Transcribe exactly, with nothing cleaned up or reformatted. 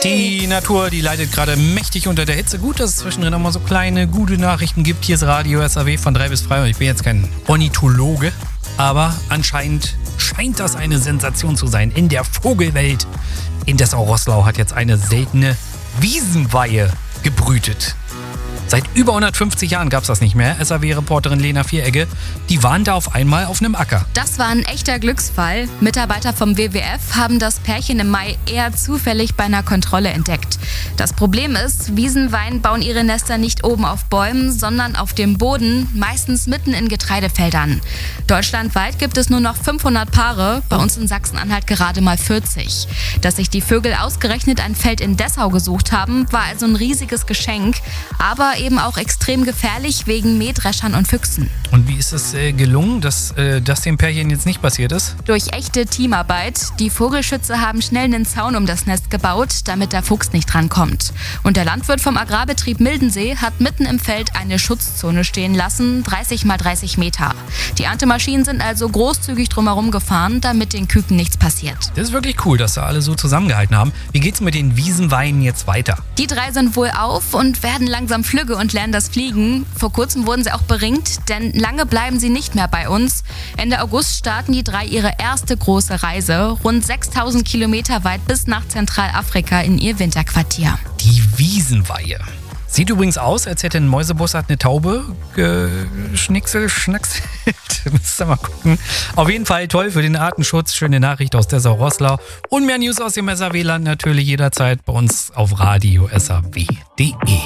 Die Natur, die leidet gerade mächtig unter der Hitze. Gut, dass es zwischendrin auch mal so kleine, gute Nachrichten gibt. Hier ist Radio S A W von drei bis frei. Ich bin jetzt kein Ornithologe, aber anscheinend scheint das eine Sensation zu sein in der Vogelwelt. In Dessau-Roßlau hat jetzt eine seltene Wiesenweihe gebrütet. Seit über hundertfünfzig Jahren gab es das nicht mehr. S A W-Reporterin Lena Vieregge, die waren da auf einmal auf einem Acker. Das war ein echter Glücksfall. Mitarbeiter vom W W F haben das Pärchen im Mai eher zufällig bei einer Kontrolle entdeckt. Das Problem ist, Wiesenweihen bauen ihre Nester nicht oben auf Bäumen, sondern auf dem Boden, meistens mitten in Getreidefeldern. Deutschlandweit gibt es nur noch fünfhundert Paare, bei uns in Sachsen-Anhalt gerade mal vierzig. Dass sich die Vögel ausgerechnet ein Feld in Dessau gesucht haben, war also ein riesiges Geschenk, aber eben auch extrem gefährlich wegen Mähdreschern und Füchsen. Und wie ist es äh, gelungen, dass äh, das dem Pärchen jetzt nicht passiert ist? Durch echte Teamarbeit. Die Vogelschützer haben schnell einen Zaun um das Nest gebaut, damit der Fuchs nicht drankommt. Und der Landwirt vom Agrarbetrieb Mildensee hat mitten im Feld eine Schutzzone stehen lassen, dreißig mal dreißig Meter. Die Erntemaschinen sind also großzügig drumherum gefahren, damit den Küken nichts passiert. Das ist wirklich cool, dass da alle so zusammengehalten haben. Wie geht's mit den Wiesenweihen jetzt weiter? Die drei sind wohl auf und werden langsam flügge und lernen das Fliegen. Vor kurzem wurden sie auch beringt, denn lange bleiben sie nicht mehr bei uns. Ende August starten die drei ihre erste große Reise, rund sechstausend Kilometer weit bis nach Zentralafrika in ihr Winterquartier. Die Wiesenweihe. Sieht übrigens aus, als hätte ein Mäusebussard eine Taube geschnickselt, schnackselt. Müsst ihr mal gucken. Auf jeden Fall toll für den Artenschutz. Schöne Nachricht aus Dessau-Roßlau. Und mehr News aus dem S A W-Land natürlich jederzeit bei uns auf radio S A W punkt de.